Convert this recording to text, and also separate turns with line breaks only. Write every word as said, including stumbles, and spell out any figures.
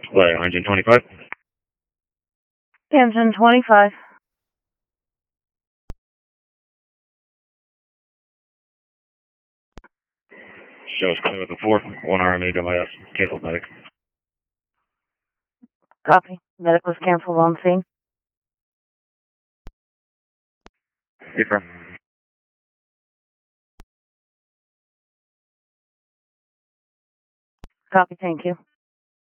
Display engine twenty-five.
Engine twenty-five.
Shows clear with the four. One R M A W S. Canceled medic.
Copy. Medic was canceled on scene.
Confirm.
Copy, thank you.